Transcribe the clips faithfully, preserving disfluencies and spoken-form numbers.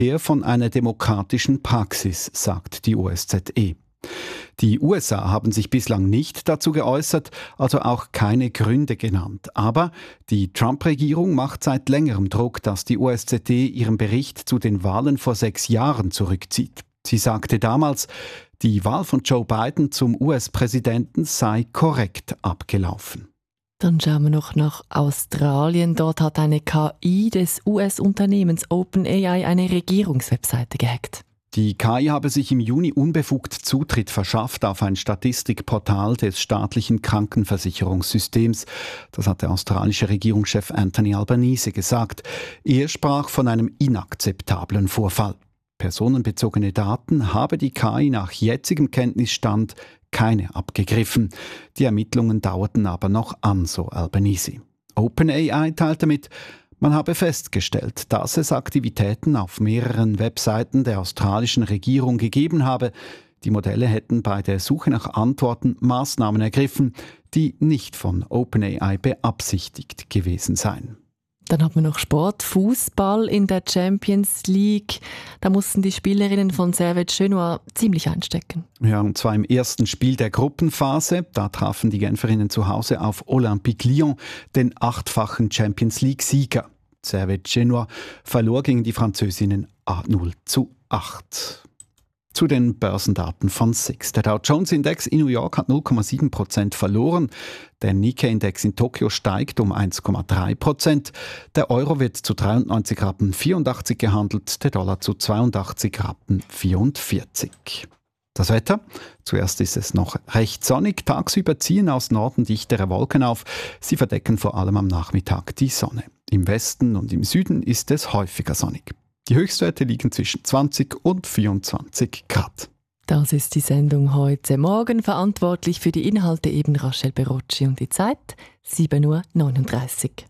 eher von einer demokratischen Praxis, sagt die O S Z E. Die U S A haben sich bislang nicht dazu geäußert, also auch keine Gründe genannt. Aber die Trump-Regierung macht seit längerem Druck, dass die O S Z E ihren Bericht zu den Wahlen vor sechs Jahren zurückzieht. Sie sagte damals, die Wahl von Joe Biden zum U S-Präsidenten sei korrekt abgelaufen. Dann schauen wir noch nach Australien. Dort hat eine K I des U S-Unternehmens OpenAI eine Regierungswebseite gehackt. Die K I habe sich im Juni unbefugt Zutritt verschafft auf ein Statistikportal des staatlichen Krankenversicherungssystems. Das hat der australische Regierungschef Anthony Albanese gesagt. Er sprach von einem inakzeptablen Vorfall. Personenbezogene Daten habe die K I nach jetzigem Kenntnisstand keine abgegriffen. Die Ermittlungen dauerten aber noch an, so Albanese. OpenAI teilte mit, man habe festgestellt, dass es Aktivitäten auf mehreren Webseiten der australischen Regierung gegeben habe. Die Modelle hätten bei der Suche nach Antworten Maßnahmen ergriffen, die nicht von OpenAI beabsichtigt gewesen seien. Dann hat man noch Sport, Fußball in der Champions League. Da mussten die Spielerinnen von Servette Genua ziemlich einstecken. Ja, und zwar im ersten Spiel der Gruppenphase. Da trafen die Genferinnen zu Hause auf Olympique Lyon, den achtfachen Champions League-Sieger. Servette Genua verlor gegen die Französinnen null zu acht. Zu den Börsendaten von S I X. Der Dow Jones Index in New York hat null Komma sieben Prozent verloren. Der Nikkei-Index in Tokio steigt um eins Komma drei Prozent. Der Euro wird zu dreiundneunzig Rappen vierundachtzig gehandelt, der Dollar zu zweiundachtzig Rappen vierundvierzig. Das Wetter? Zuerst ist es noch recht sonnig. Tagsüber ziehen aus Norden dichtere Wolken auf. Sie verdecken vor allem am Nachmittag die Sonne. Im Westen und im Süden ist es häufiger sonnig. Die Höchstwerte liegen zwischen zwanzig und vierundzwanzig Grad. Das ist die Sendung heute Morgen. Verantwortlich für die Inhalte eben Rachel Berocci und die Zeit sieben Uhr neununddreißig.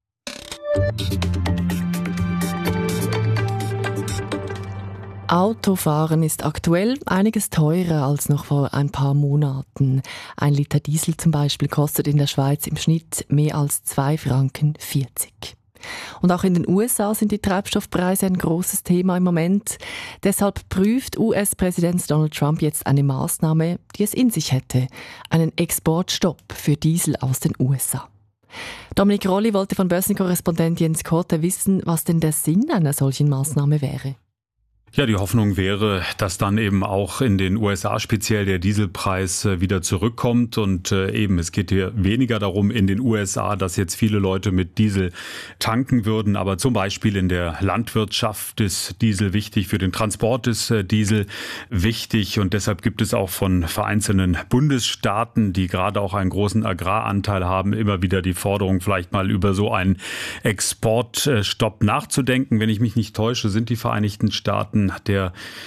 Autofahren ist aktuell einiges teurer als noch vor ein paar Monaten. Ein Liter Diesel zum Beispiel kostet in der Schweiz im Schnitt mehr als zwei Franken vierzig. Und auch in den U S A sind die Treibstoffpreise ein großes Thema im Moment. Deshalb prüft U S-Präsident Donald Trump jetzt eine Maßnahme, die es in sich hätte: einen Exportstopp für Diesel aus den U S A. Dominik Rolli wollte von Börsenkorrespondent Jens Korte wissen, was denn der Sinn einer solchen Maßnahme wäre. Ja, die Hoffnung wäre, dass dann eben auch in den U S A speziell der Dieselpreis wieder zurückkommt und äh, eben es geht hier weniger darum in den U S A, dass jetzt viele Leute mit Diesel tanken würden, aber zum Beispiel in der Landwirtschaft ist Diesel wichtig, für den Transport ist äh, Diesel wichtig und deshalb gibt es auch von vereinzelten Bundesstaaten, die gerade auch einen großen Agraranteil haben, immer wieder die Forderung, vielleicht mal über so einen Exportstopp nachzudenken. Wenn ich mich nicht täusche, sind die Vereinigten Staaten der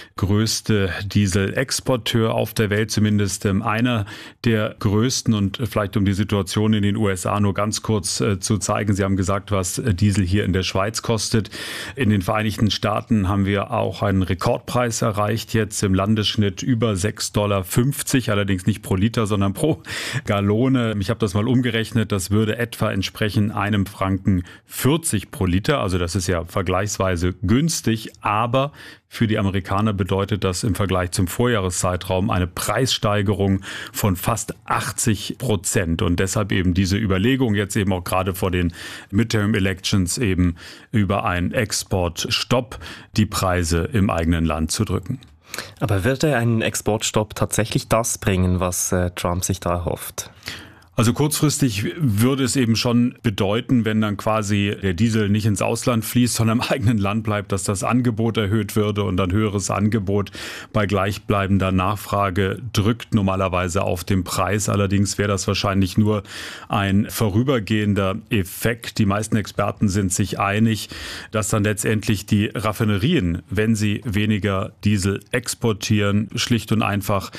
größte Dieselexporteur auf der Welt, zumindest einer der größten. Und vielleicht um die Situation in den U S A nur ganz kurz äh, zu zeigen. Sie haben gesagt, was Diesel hier in der Schweiz kostet. In den Vereinigten Staaten haben wir auch einen Rekordpreis erreicht, jetzt im Landesschnitt über sechs Komma fünfzig Dollar, allerdings nicht pro Liter, sondern pro Gallone. Ich habe das mal umgerechnet, das würde etwa entsprechen einem Franken vierzig pro Liter. Also das ist ja vergleichsweise günstig, aber für die Amerikaner bedeutet das im Vergleich zum Vorjahreszeitraum eine Preissteigerung von fast achtzig Prozent. Und deshalb eben diese Überlegung jetzt eben auch gerade vor den Midterm Elections eben über einen Exportstopp die Preise im eigenen Land zu drücken. Aber würde ein Exportstopp tatsächlich das bringen, was äh, Trump sich da erhofft? Also kurzfristig würde es eben schon bedeuten, wenn dann quasi der Diesel nicht ins Ausland fließt, sondern im eigenen Land bleibt, dass das Angebot erhöht würde und ein höheres Angebot bei gleichbleibender Nachfrage drückt normalerweise auf den Preis. Allerdings wäre das wahrscheinlich nur ein vorübergehender Effekt. Die meisten Experten sind sich einig, dass dann letztendlich die Raffinerien, wenn sie weniger Diesel exportieren, schlicht und einfach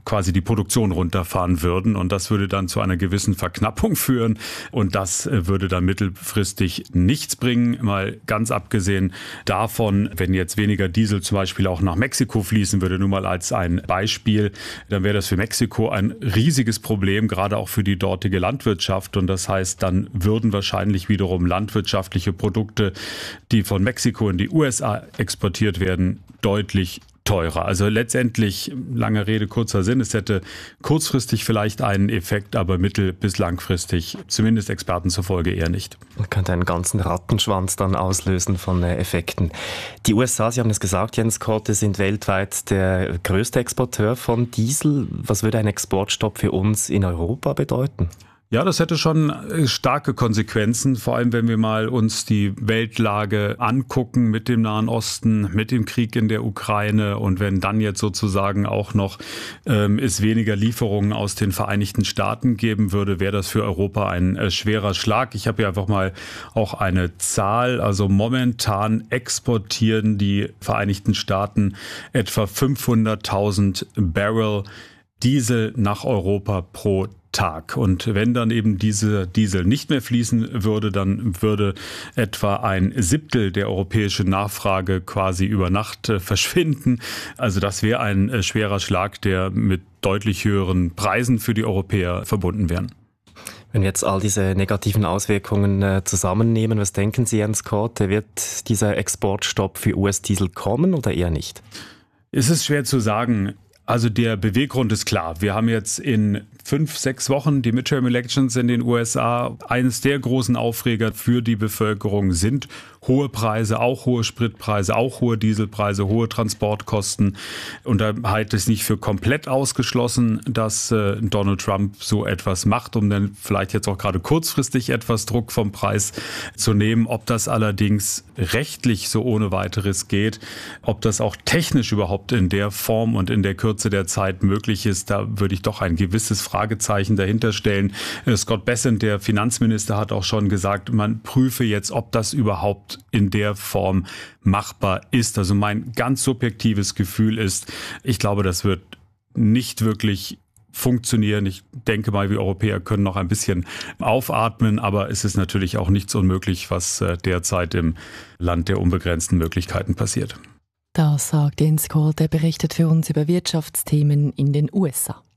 quasi die Produktion runterfahren würden. Und das würde dann zu einer gewissen Verknappung führen. Und das würde dann mittelfristig nichts bringen. Mal ganz abgesehen davon, wenn jetzt weniger Diesel zum Beispiel auch nach Mexiko fließen würde, nur mal als ein Beispiel, dann wäre das für Mexiko ein riesiges Problem, gerade auch für die dortige Landwirtschaft. Und das heißt, dann würden wahrscheinlich wiederum landwirtschaftliche Produkte, die von Mexiko in die U S A exportiert werden, deutlich teurer. Also letztendlich, lange Rede, kurzer Sinn, es hätte kurzfristig vielleicht einen Effekt, aber mittel- bis langfristig, zumindest Experten zufolge, eher nicht. Man könnte einen ganzen Rattenschwanz dann auslösen von äh, Effekten. Die U S A, Sie haben es gesagt, Jens Korte, sind weltweit der größte Exporteur von Diesel. Was würde ein Exportstopp für uns in Europa bedeuten? Ja, das hätte schon starke Konsequenzen, vor allem wenn wir mal uns die Weltlage angucken mit dem Nahen Osten, mit dem Krieg in der Ukraine und wenn dann jetzt sozusagen auch noch ähm, es weniger Lieferungen aus den Vereinigten Staaten geben würde, wäre das für Europa ein äh, schwerer Schlag. Ich habe hier einfach mal auch eine Zahl, also momentan exportieren die Vereinigten Staaten etwa fünfhunderttausend Barrel Diesel nach Europa pro Tag. Und wenn dann eben diese Diesel nicht mehr fließen würde, dann würde etwa ein Siebtel der europäischen Nachfrage quasi über Nacht äh, verschwinden. Also das wäre ein äh, schwerer Schlag, der mit deutlich höheren Preisen für die Europäer verbunden wären. Wenn wir jetzt all diese negativen Auswirkungen äh, zusammennehmen, was denken Sie, Jens Korte, wird dieser Exportstopp für U S-Diesel kommen oder eher nicht? Es ist schwer zu sagen. Also der Beweggrund ist klar. Wir haben jetzt in fünf, sechs Wochen die Midterm Elections in den U S A. Eines der großen Aufreger für die Bevölkerung sind hohe Preise, auch hohe Spritpreise, auch hohe Dieselpreise, hohe Transportkosten. Und da halte ich es nicht für komplett ausgeschlossen, dass äh, Donald Trump so etwas macht, um dann vielleicht jetzt auch gerade kurzfristig etwas Druck vom Preis zu nehmen. Ob das allerdings rechtlich so ohne weiteres geht, ob das auch technisch überhaupt in der Form und in der Kürze der Zeit möglich ist, da würde ich doch ein gewisses Fragezeichen dahinter stellen. Scott Bessent, der Finanzminister, hat auch schon gesagt, man prüfe jetzt, ob das überhaupt in der Form machbar ist. Also mein ganz subjektives Gefühl ist, ich glaube, das wird nicht wirklich funktionieren. Ich denke mal, wir Europäer können noch ein bisschen aufatmen, aber es ist natürlich auch nichts unmöglich, was derzeit im Land der unbegrenzten Möglichkeiten passiert. Das sagt Jens Korte, der berichtet für uns über Wirtschaftsthemen in den U S A.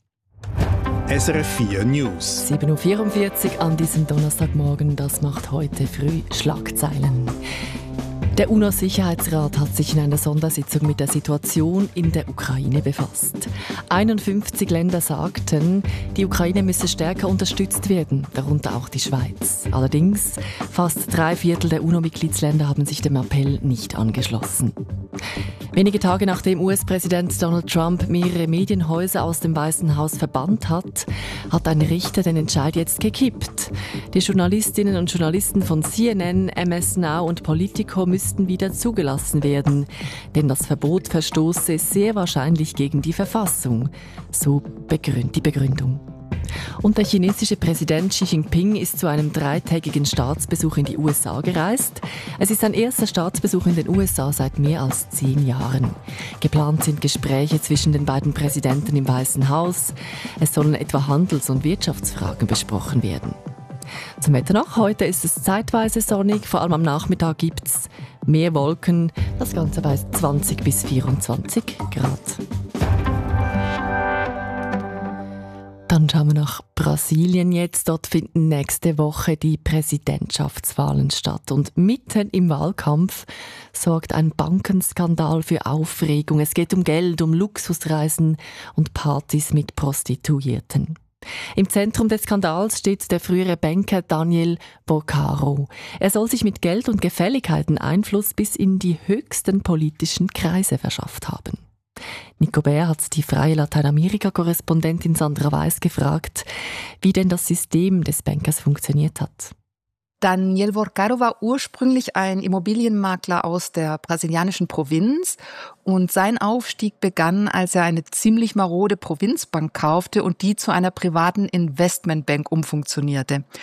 S R F vier News. sieben Uhr vierundvierzig an diesem Donnerstagmorgen, das macht heute früh Schlagzeilen. Der UNO-Sicherheitsrat hat sich in einer Sondersitzung mit der Situation in der Ukraine befasst. einundfünfzig Länder sagten, die Ukraine müsse stärker unterstützt werden, darunter auch die Schweiz. Allerdings, fast drei Viertel der UNO-Mitgliedsländer haben sich dem Appell nicht angeschlossen. Wenige Tage nachdem U S-Präsident Donald Trump mehrere Medienhäuser aus dem Weißen Haus verbannt hat, hat ein Richter den Entscheid jetzt gekippt. Die Journalistinnen und Journalisten von C N N, M S Now und Politico müssten wieder zugelassen werden, denn das Verbot verstoße sehr wahrscheinlich gegen die Verfassung. So begründet die Begründung. Und der chinesische Präsident Xi Jinping ist zu einem dreitägigen Staatsbesuch in die U S A gereist. Es ist sein erster Staatsbesuch in den U S A seit mehr als zehn Jahren. Geplant sind Gespräche zwischen den beiden Präsidenten im Weißen Haus. Es sollen etwa Handels- und Wirtschaftsfragen besprochen werden. Zum Wetter noch. Heute ist es zeitweise sonnig, vor allem am Nachmittag gibt es mehr Wolken. Das Ganze bei zwanzig bis vierundzwanzig Grad. Dann schauen wir nach Brasilien jetzt. Dort finden nächste Woche die Präsidentschaftswahlen statt. Und mitten im Wahlkampf sorgt ein Bankenskandal für Aufregung. Es geht um Geld, um Luxusreisen und Partys mit Prostituierten. Im Zentrum des Skandals steht der frühere Banker Daniel Boccaro. Er soll sich mit Geld und Gefälligkeiten Einfluss bis in die höchsten politischen Kreise verschafft haben. Nico Bär hat die freie Lateinamerika-Korrespondentin Sandra Weiss gefragt, wie denn das System des Bankers funktioniert hat. Daniel Boccaro war ursprünglich ein Immobilienmakler aus der brasilianischen Provinz und sein Aufstieg begann, als er eine ziemlich marode Provinzbank kaufte und die zu einer privaten Investmentbank umfunktionierte.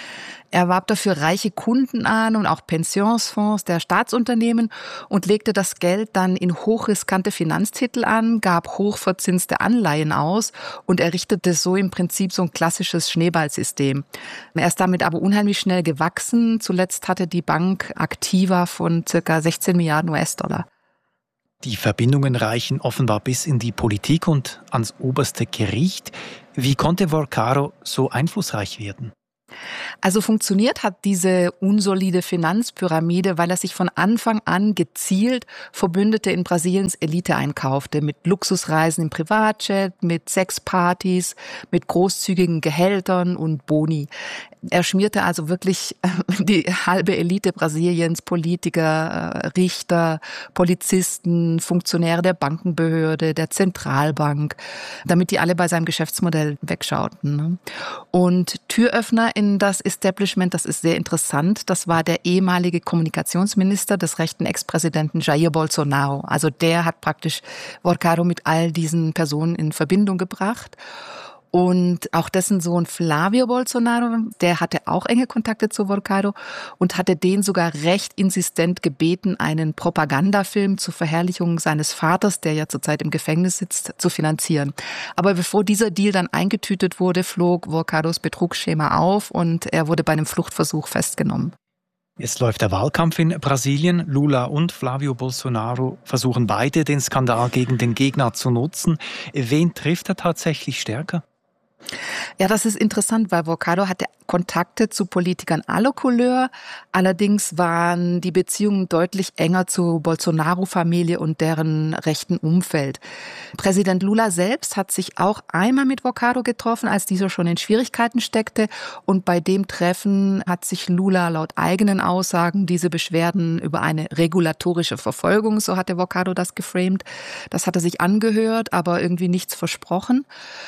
Er warb dafür reiche Kunden an und auch Pensionsfonds der Staatsunternehmen und legte das Geld dann in hochriskante Finanztitel an, gab hochverzinste Anleihen aus und errichtete so im Prinzip so ein klassisches Schneeballsystem. Er ist damit aber unheimlich schnell gewachsen. Zuletzt hatte die Bank Aktiva von circa sechzehn Milliarden U S-Dollar. Die Verbindungen reichen offenbar bis in die Politik und ans oberste Gericht. Wie konnte Vaccaro so einflussreich werden? Also funktioniert hat diese unsolide Finanzpyramide, weil er sich von Anfang an gezielt Verbündete in Brasiliens Elite einkaufte. Mit Luxusreisen im Privatjet, mit Sexpartys, mit großzügigen Gehältern und Boni. Er schmierte also wirklich die halbe Elite Brasiliens, Politiker, Richter, Polizisten, Funktionäre der Bankenbehörde, der Zentralbank, damit die alle bei seinem Geschäftsmodell wegschauten. Und Türöffner in das Establishment, das ist sehr interessant, das war der ehemalige Kommunikationsminister des rechten Ex-Präsidenten Jair Bolsonaro. Also der hat praktisch Vaccaro mit all diesen Personen in Verbindung gebracht. Und auch dessen Sohn Flávio Bolsonaro, der hatte auch enge Kontakte zu Vaccaro und hatte den sogar recht insistent gebeten, einen Propagandafilm zur Verherrlichung seines Vaters, der ja zurzeit im Gefängnis sitzt, zu finanzieren. Aber bevor dieser Deal dann eingetütet wurde, flog Vaccaros Betrugsschema auf und er wurde bei einem Fluchtversuch festgenommen. Jetzt läuft der Wahlkampf in Brasilien. Lula und Flávio Bolsonaro versuchen beide, den Skandal gegen den Gegner zu nutzen. Wen trifft er tatsächlich stärker? Ja, das ist interessant, weil Vaccaro hatte Kontakte zu Politikern aller Couleur. Allerdings waren die Beziehungen deutlich enger zur Bolsonaro-Familie und deren rechten Umfeld. Präsident Lula selbst hat sich auch einmal mit Vaccaro getroffen, als dieser schon in Schwierigkeiten steckte. Und bei dem Treffen hat sich Lula laut eigenen Aussagen diese Beschwerden über eine regulatorische Verfolgung, so hatte Vaccaro das geframed, das hat er sich angehört, aber irgendwie nichts versprochen.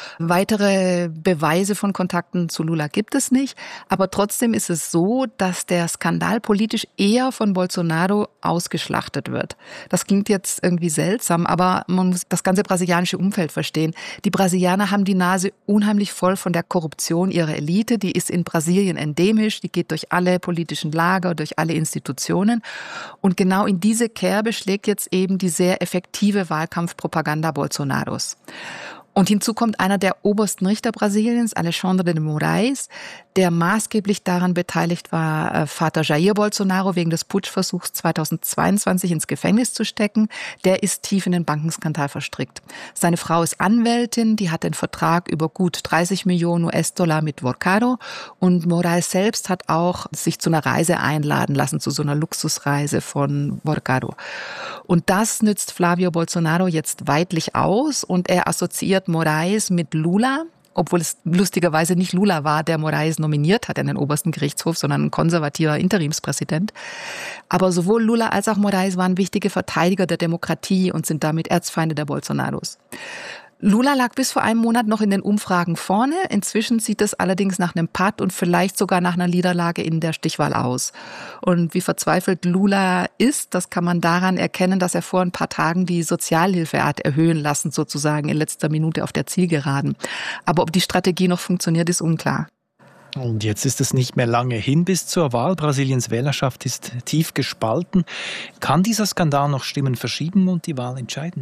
Weitere Beweise von Kontakten zu Lula gibt es nicht. Aber trotzdem ist es so, dass der Skandal politisch eher von Bolsonaro ausgeschlachtet wird. Das klingt jetzt irgendwie seltsam, aber man muss das ganze brasilianische Umfeld verstehen. Die Brasilianer haben die Nase unheimlich voll von der Korruption ihrer Elite. Die ist in Brasilien endemisch, die geht durch alle politischen Lager, durch alle Institutionen. Und genau in diese Kerbe schlägt jetzt eben die sehr effektive Wahlkampfpropaganda Bolsonaros. Und hinzu kommt einer der obersten Richter Brasiliens, Alexandre de Moraes, der maßgeblich daran beteiligt war, Vater Jair Bolsonaro wegen des Putschversuchs zweitausendzweiundzwanzig ins Gefängnis zu stecken. Der ist tief in den Bankenskandal verstrickt. Seine Frau ist Anwältin, die hat den Vertrag über gut dreißig Millionen U S-Dollar mit Vaccaro. Und Moraes selbst hat auch sich zu einer Reise einladen lassen, zu so einer Luxusreise von Vaccaro. Und das nützt Flávio Bolsonaro jetzt weidlich aus und er assoziiert Moraes mit Lula, obwohl es lustigerweise nicht Lula war, der Moraes nominiert hat in den obersten Gerichtshof, sondern ein konservativer Interimspräsident. Aber sowohl Lula als auch Moraes waren wichtige Verteidiger der Demokratie und sind damit Erzfeinde der Bolsonaros. Lula lag bis vor einem Monat noch in den Umfragen vorne. Inzwischen sieht es allerdings nach einem Patt und vielleicht sogar nach einer Niederlage in der Stichwahl aus. Und wie verzweifelt Lula ist, das kann man daran erkennen, dass er vor ein paar Tagen die Sozialhilfe hat erhöhen lassen, sozusagen in letzter Minute auf der Zielgeraden. Aber ob die Strategie noch funktioniert, ist unklar. Und jetzt ist es nicht mehr lange hin bis zur Wahl. Brasiliens Wählerschaft ist tief gespalten. Kann dieser Skandal noch Stimmen verschieben und die Wahl entscheiden?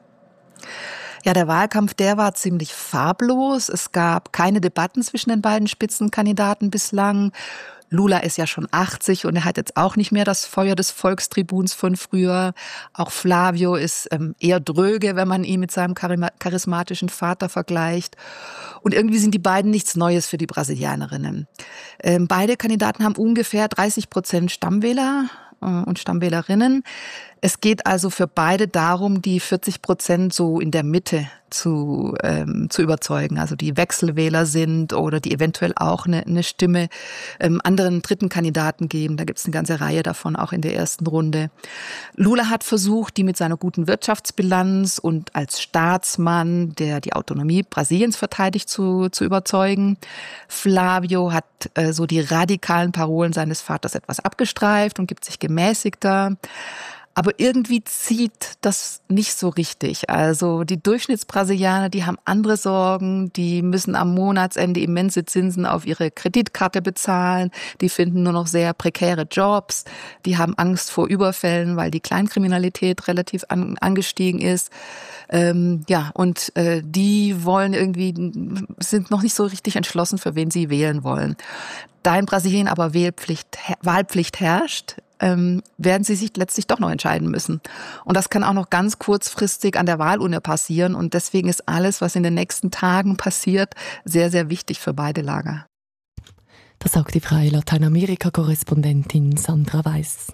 Ja, der Wahlkampf, der war ziemlich farblos. Es gab keine Debatten zwischen den beiden Spitzenkandidaten bislang. Lula ist ja schon achtzig und er hat jetzt auch nicht mehr das Feuer des Volkstribuns von früher. Auch Flávio ist ähm, eher dröge, wenn man ihn mit seinem charismatischen Vater vergleicht. Und irgendwie sind die beiden nichts Neues für die Brasilianerinnen. Ähm, beide Kandidaten haben ungefähr dreißig Prozent Stammwähler und Stammwählerinnen. Es geht also für beide darum, die vierzig Prozent so in der Mitte zu, ähm, zu überzeugen, also die Wechselwähler sind oder die eventuell auch eine, eine Stimme ähm, anderen dritten Kandidaten geben. Da gibt es eine ganze Reihe davon, auch in der ersten Runde. Lula hat versucht, die mit seiner guten Wirtschaftsbilanz und als Staatsmann, der die Autonomie Brasiliens verteidigt, zu, zu überzeugen. Flávio hat äh, so die radikalen Parolen seines Vaters etwas abgestreift und gibt sich gemäßigter. Aber irgendwie zieht das nicht so richtig. Also die Durchschnittsbrasilianer, die haben andere Sorgen, die müssen am Monatsende immense Zinsen auf ihre Kreditkarte bezahlen, die finden nur noch sehr prekäre Jobs, die haben Angst vor Überfällen, weil die Kleinkriminalität relativ an, angestiegen ist. Ähm, ja, und äh, die wollen irgendwie, sind noch nicht so richtig entschlossen, für wen sie wählen wollen. Da in Brasilien aber Wählpflicht, Wahlpflicht herrscht, ähm, werden sie sich letztlich doch noch entscheiden müssen. Und das kann auch noch ganz kurzfristig an der Wahlurne passieren. Und deswegen ist alles, was in den nächsten Tagen passiert, sehr, sehr wichtig für beide Lager. Das sagt die freie Lateinamerika-Korrespondentin Sandra Weiss.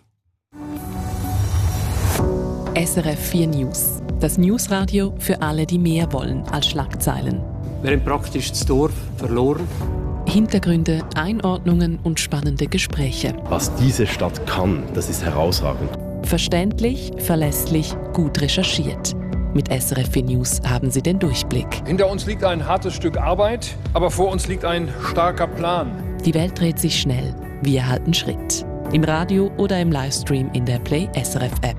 S R F vier News. Das Newsradio für alle, die mehr wollen als Schlagzeilen. Wir haben praktisch das Dorf verloren. Hintergründe, Einordnungen und spannende Gespräche. Was diese Stadt kann, das ist herausragend. Verständlich, verlässlich, gut recherchiert. Mit S R F vier News haben Sie den Durchblick. Hinter uns liegt ein hartes Stück Arbeit, aber vor uns liegt ein starker Plan. Die Welt dreht sich schnell. Wir halten Schritt. Im Radio oder im Livestream in der Play S R F App.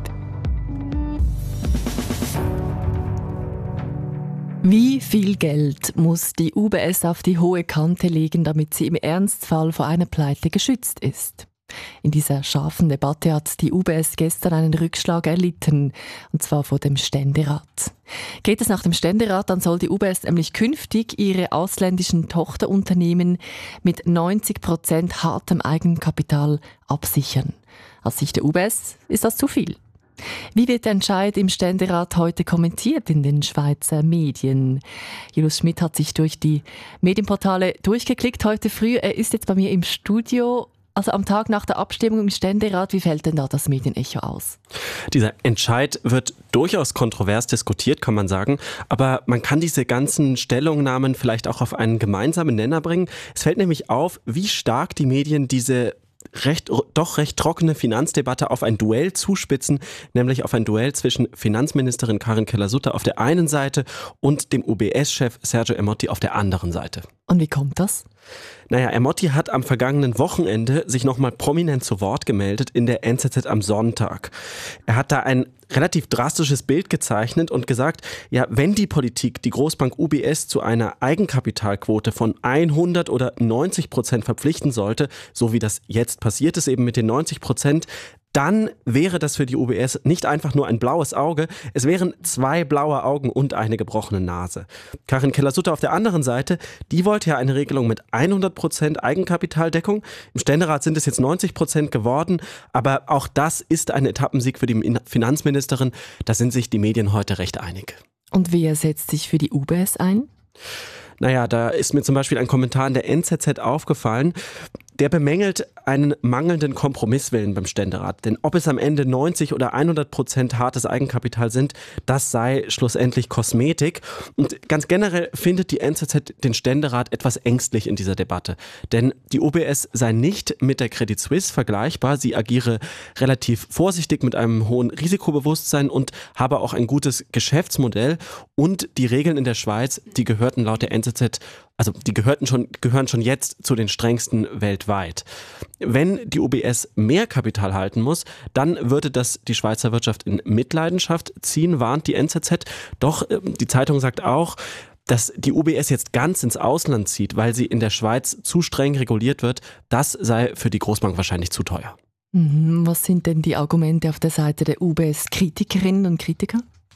Wie viel Geld muss die U B S auf die hohe Kante legen, damit sie im Ernstfall vor einer Pleite geschützt ist? In dieser scharfen Debatte hat die U B S gestern einen Rückschlag erlitten, und zwar vor dem Ständerat. Geht es nach dem Ständerat, dann soll die U B S nämlich künftig ihre ausländischen Tochterunternehmen mit neunzig Prozent hartem Eigenkapital absichern. Aus Sicht der U B S ist das zu viel. Wie wird der Entscheid im Ständerat heute kommentiert in den Schweizer Medien? Julius Schmidt hat sich durch die Medienportale durchgeklickt heute früh. Er ist jetzt bei mir im Studio. Also am Tag nach der Abstimmung im Ständerat, wie fällt denn da das Medienecho aus? Dieser Entscheid wird durchaus kontrovers diskutiert, kann man sagen. Aber man kann diese ganzen Stellungnahmen vielleicht auch auf einen gemeinsamen Nenner bringen. Es fällt nämlich auf, wie stark die Medien diese recht, doch recht trockene Finanzdebatte auf ein Duell zuspitzen, nämlich auf ein Duell zwischen Finanzministerin Karin Keller-Sutter auf der einen Seite und dem U B S-Chef Sergio Ermotti auf der anderen Seite. Und wie kommt das? Naja, Ermotti hat am vergangenen Wochenende sich nochmal prominent zu Wort gemeldet in der N Z Z am Sonntag. Er hat da ein relativ drastisches Bild gezeichnet und gesagt, ja, wenn die Politik die Großbank U B S zu einer Eigenkapitalquote von hundert oder neunzig Prozent verpflichten sollte, so wie das jetzt passiert ist, eben mit den neunzig Prozent, dann wäre das für die U B S nicht einfach nur ein blaues Auge, es wären zwei blaue Augen und eine gebrochene Nase. Karin Keller-Sutter auf der anderen Seite, die wollte ja eine Regelung mit hundert Prozent Eigenkapitaldeckung. Im Ständerat sind es jetzt neunzig Prozent geworden, aber auch das ist ein Etappensieg für die Finanzministerin. Da sind sich die Medien heute recht einig. Und wer setzt sich für die U B S ein? Naja, da ist mir zum Beispiel ein Kommentar in der N Z Z aufgefallen. Der bemängelt einen mangelnden Kompromisswillen beim Ständerat. Denn ob es am Ende neunzig oder hundert Prozent hartes Eigenkapital sind, das sei schlussendlich Kosmetik. Und ganz generell findet die N Z Z den Ständerat etwas ängstlich in dieser Debatte. Denn die U B S sei nicht mit der Credit Suisse vergleichbar. Sie agiere relativ vorsichtig mit einem hohen Risikobewusstsein und habe auch ein gutes Geschäftsmodell. Und die Regeln in der Schweiz, die gehörten laut der N Z Z Also die gehörten schon, gehören schon jetzt zu den strengsten weltweit. Wenn die U B S mehr Kapital halten muss, dann würde das die Schweizer Wirtschaft in Mitleidenschaft ziehen, warnt die N Z Z. Doch die Zeitung sagt auch, dass die U B S jetzt ganz ins Ausland zieht, weil sie in der Schweiz zu streng reguliert wird, das sei für die Großbank wahrscheinlich zu teuer. Was sind denn die Argumente auf der Seite der U B S-Kritikerinnen und Kritiker?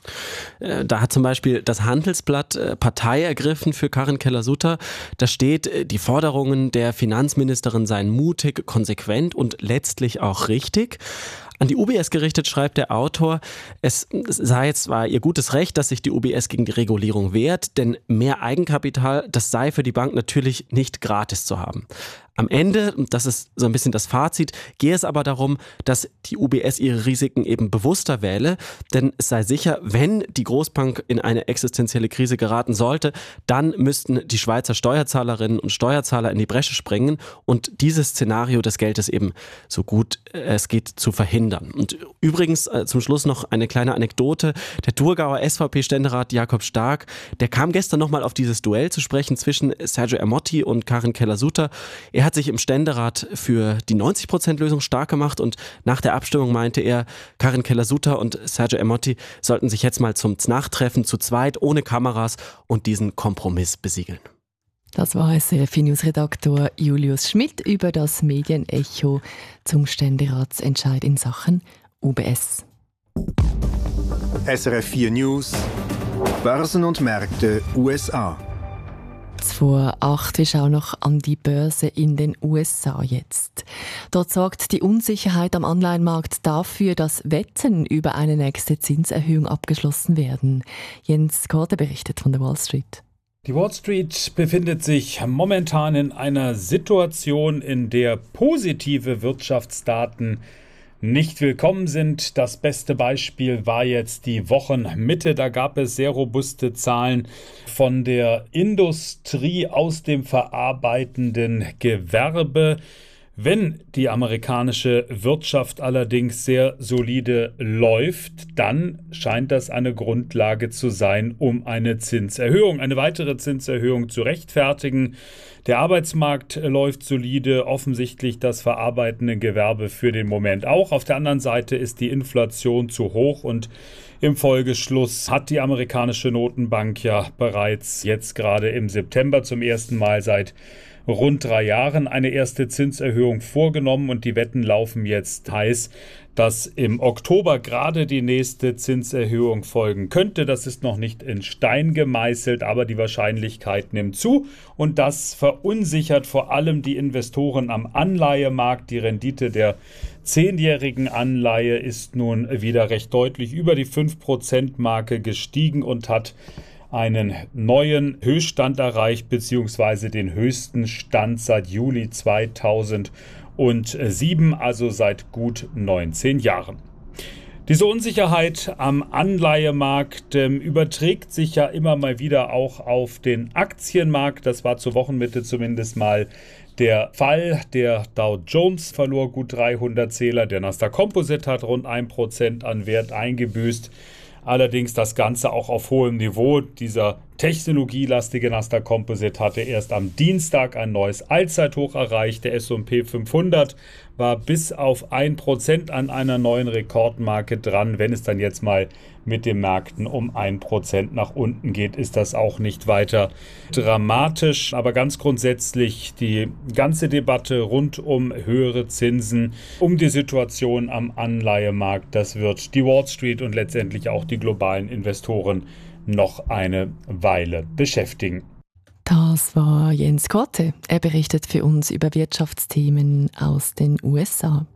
Da hat zum Beispiel das Handelsblatt Partei ergriffen für Karin Keller-Sutter. Da steht, die Forderungen der Finanzministerin seien mutig, konsequent und letztlich auch richtig. An die U B S gerichtet schreibt der Autor, es sei zwar ihr gutes Recht, dass sich die U B S gegen die Regulierung wehrt, denn mehr Eigenkapital, das sei für die Bank natürlich nicht gratis zu haben. Am Ende, und das ist so ein bisschen das Fazit, gehe es aber darum, dass die U B S ihre Risiken eben bewusster wähle, denn es sei sicher, wenn die Großbank in eine existenzielle Krise geraten sollte, dann müssten die Schweizer Steuerzahlerinnen und Steuerzahler in die Bresche springen und dieses Szenario des Geldes eben so gut es geht zu verhindern. Und übrigens äh, zum Schluss noch eine kleine Anekdote. Der Thurgauer S V P-Ständerat Jakob Stark, der kam gestern nochmal auf dieses Duell zu sprechen zwischen Sergio Ermotti und Karin Keller-Sutter. Er hat sich im Ständerat für die neunzig Prozent Lösung stark gemacht und nach der Abstimmung meinte er, Karin Keller-Sutter und Sergio Ermotti sollten sich jetzt mal zum Znacht-Treffen zu zweit ohne Kameras und diesen Kompromiss besiegeln. Das war S R F News-Redaktor Julius Schmidt über das Medienecho zum Ständeratsentscheid in Sachen U B S. S R F vier News, Börsen und Märkte U S A. Vor acht, wir schauen noch an die Börse in den U S A jetzt. Dort sorgt die Unsicherheit am Anleihenmarkt dafür, dass Wetten über eine nächste Zinserhöhung abgeschlossen werden. Jens Korte berichtet von der Wall Street. Die Wall Street befindet sich momentan in einer Situation, in der positive Wirtschaftsdaten nicht willkommen sind. Das beste Beispiel war jetzt die Wochenmitte. Da gab es sehr robuste Zahlen von der Industrie aus dem verarbeitenden Gewerbe. Wenn die amerikanische Wirtschaft allerdings sehr solide läuft, dann scheint das eine Grundlage zu sein, um eine Zinserhöhung, eine weitere Zinserhöhung zu rechtfertigen. Der Arbeitsmarkt läuft solide, offensichtlich das verarbeitende Gewerbe für den Moment auch. Auf der anderen Seite ist die Inflation zu hoch und im Folgeschluss hat die amerikanische Notenbank ja bereits jetzt gerade im September zum ersten Mal seit rund drei Jahren eine erste Zinserhöhung vorgenommen und die Wetten laufen jetzt heiß, dass im Oktober gerade die nächste Zinserhöhung folgen könnte. Das ist noch nicht in Stein gemeißelt, aber die Wahrscheinlichkeit nimmt zu und das verunsichert vor allem die Investoren am Anleihemarkt. Die Rendite der zehnjährigen Anleihe ist nun wieder recht deutlich über die fünf Prozent Marke gestiegen und hat einen neuen Höchststand erreicht, beziehungsweise den höchsten Stand seit Juli zweitausendsieben, also seit gut neunzehn Jahren. Diese Unsicherheit am Anleihemarkt äh, überträgt sich ja immer mal wieder auch auf den Aktienmarkt. Das war zur Wochenmitte zumindest mal der Fall. Der Dow Jones verlor gut dreihundert Zähler, der Nasdaq Composite hat rund ein Prozent an Wert eingebüßt. Allerdings das Ganze auch auf hohem Niveau. Dieser technologielastige Nasdaq Composite hatte erst am Dienstag ein neues Allzeithoch erreicht. Der S und P fünfhundert war bis auf ein Prozent an einer neuen Rekordmarke dran. Wenn es dann jetzt mal mit den Märkten um ein Prozent nach unten geht, ist das auch nicht weiter dramatisch. Aber ganz grundsätzlich die ganze Debatte rund um höhere Zinsen, um die Situation am Anleihemarkt, das wird die Wall Street und letztendlich auch die globalen Investoren noch eine Weile beschäftigen. Das war Jens Korte. Er berichtet für uns über Wirtschaftsthemen aus den U S A.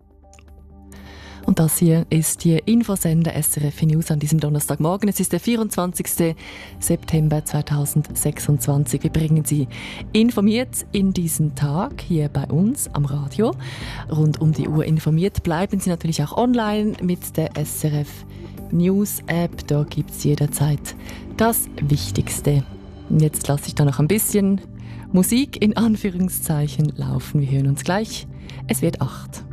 Und das hier ist Ihr Infosender S R F News an diesem Donnerstagmorgen. Es ist der vierundzwanzigster September zweitausendsechsundzwanzig. Wir bringen Sie informiert in diesen Tag hier bei uns am Radio. Rund um die Uhr informiert bleiben Sie natürlich auch online mit der S R F News App. Da gibt es jederzeit das Wichtigste. Jetzt lasse ich da noch ein bisschen Musik in Anführungszeichen laufen. Wir hören uns gleich. Es wird acht.